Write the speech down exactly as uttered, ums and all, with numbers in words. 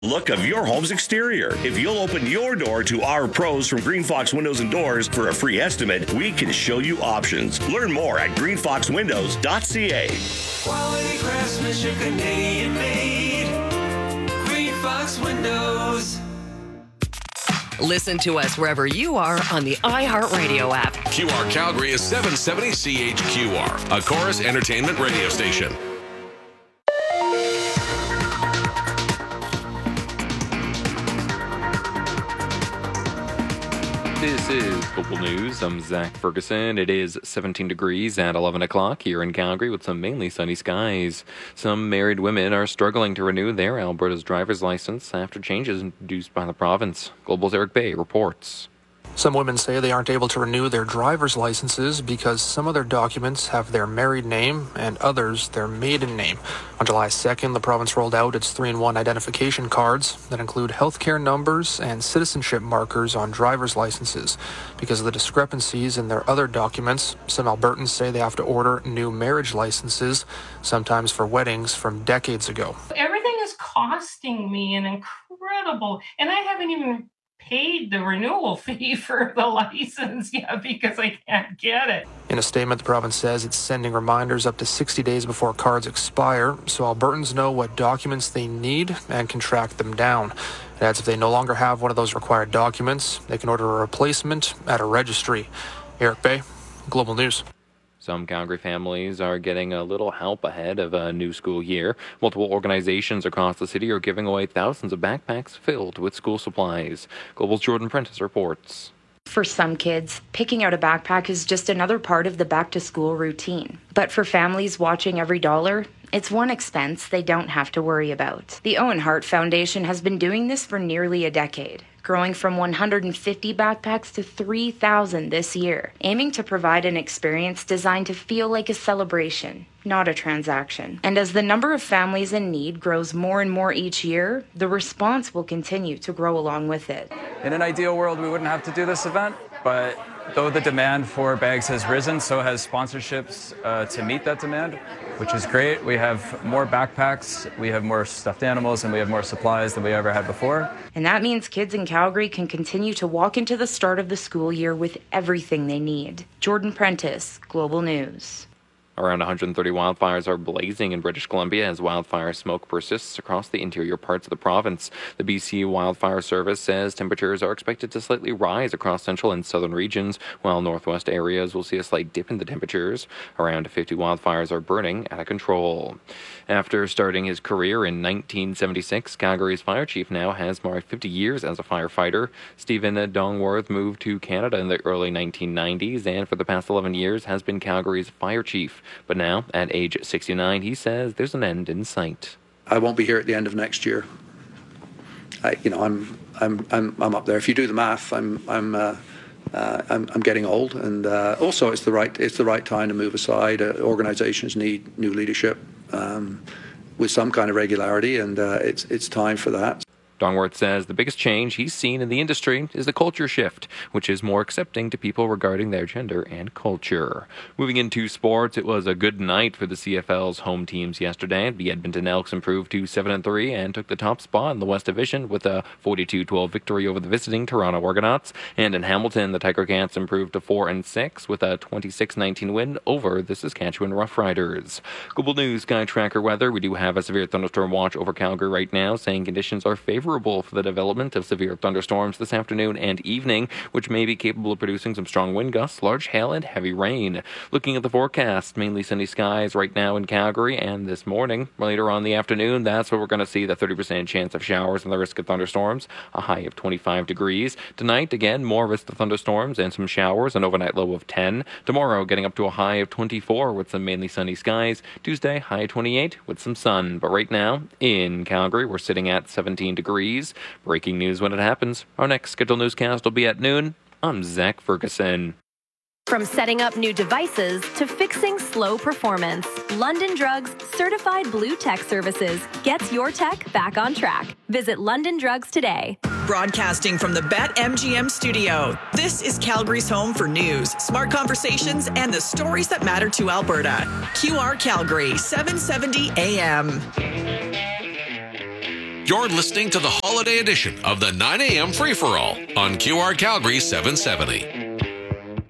look of your home's exterior. If you'll open your door to our pros from Green Fox Windows and Doors for a free estimate, we can show you options. Learn more at green fox windows dot c a. Quality craftsmanship, Canadian made. Green Fox Windows. Listen to us wherever you are on the iHeartRadio app. Q R Calgary is seven seventy C H Q R, a Chorus Entertainment radio station. This is Global News. I'm Zach Ferguson. It is seventeen degrees at eleven o'clock here in Calgary with some mainly sunny skies. Some married women are struggling to renew their Alberta's driver's license after changes introduced by the province. Global's Eric Bay reports. Some women say they aren't able to renew their driver's licenses because some of their documents have their married name and others their maiden name. On July second, the province rolled out its three in one identification cards that include healthcare numbers and citizenship markers on driver's licenses. Because of the discrepancies in their other documents, some Albertans say they have to order new marriage licenses, sometimes for weddings from decades ago. Everything is costing me an incredible, and I haven't even paid the renewal fee for the license yet because I can't get it. In a statement, the province says it's sending reminders up to sixty days before cards expire, so Albertans know what documents they need and can track them down. It adds if they no longer have one of those required documents, they can order a replacement at a registry. Eric Bay, Global News. Some Calgary families are getting a little help ahead of a new school year. Multiple organizations across the city are giving away thousands of backpacks filled with school supplies. Global's Jordan Prentice reports. For some kids, picking out a backpack is just another part of the back-to-school routine. But for families watching every dollar, it's one expense they don't have to worry about. The Owen Hart Foundation has been doing this for nearly a decade, growing from one hundred fifty backpacks to three thousand this year, aiming to provide an experience designed to feel like a celebration, not a transaction. And as the number of families in need grows more and more each year, the response will continue to grow along with it. In an ideal world, we wouldn't have to do this event, but though the demand for bags has risen, so has sponsorships uh, to meet that demand, which is great. We have more backpacks, we have more stuffed animals, and we have more supplies than we ever had before. And that means kids in Calgary can continue to walk into the start of the school year with everything they need. Jordan Prentice, Global News. Around one hundred thirty wildfires are blazing in British Columbia as wildfire smoke persists across the interior parts of the province. The B C Wildfire Service says temperatures are expected to slightly rise across central and southern regions, while northwest areas will see a slight dip in the temperatures. Around fifty wildfires are burning out of control. After starting his career in nineteen seventy-six, Calgary's fire chief now has marked fifty years as a firefighter. Stephen Dongworth moved to Canada in the early nineteen nineties and for the past eleven years has been Calgary's fire chief. But now, at age sixty-nine, he says there's an end in sight. I won't be here at the end of next year. I, you know, I'm, I'm, I'm, I'm up there. If you do the math, I'm, I'm, uh, uh, I'm, I'm getting old, and uh, also it's the right, it's the right time to move aside. Uh, organizations need new leadership um, with some kind of regularity, and uh, it's, it's time for that. Dongworth says the biggest change he's seen in the industry is the culture shift, which is more accepting to people regarding their gender and culture. Moving into sports, it was a good night for the C F L's home teams yesterday. The Edmonton Elks improved to seven and three and took the top spot in the West Division with a forty-two twelve victory over the visiting Toronto Argonauts. And in Hamilton, the Tiger Cats improved to four and six with a twenty-six nineteen win over the Saskatchewan Roughriders. Global News Sky Tracker weather. We do have a severe thunderstorm watch over Calgary right now, saying conditions are favorable for the development of severe thunderstorms this afternoon and evening, which may be capable of producing some strong wind gusts, large hail, and heavy rain. Looking at the forecast, mainly sunny skies right now in Calgary, and this morning, later on in the afternoon, that's where we're going to see the thirty percent chance of showers and the risk of thunderstorms, a high of twenty-five degrees. Tonight, again, more risk of thunderstorms and some showers, an overnight low of ten. Tomorrow, getting up to a high of twenty-four with some mainly sunny skies. Tuesday, high of twenty-eight with some sun. But right now, in Calgary, we're sitting at seventeen degrees. Breaking news when it happens. Our next scheduled newscast will be at noon. I'm Zach Ferguson. From setting up new devices to fixing slow performance, London Drugs Certified Blue Tech Services gets your tech back on track. Visit London Drugs today. Broadcasting from the BetMGM studio, this is Calgary's home for news, smart conversations, and the stories that matter to Alberta. Q R Calgary, seven seventy A M. You're listening to the holiday edition of the nine a.m. Free-for-all on Q R Calgary seven seventy.